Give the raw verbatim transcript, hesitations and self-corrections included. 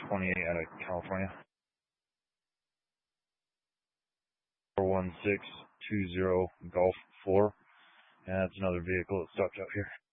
twenty-eight out of California. four one six two zero Golf four. And that's another vehicle that stopped out here.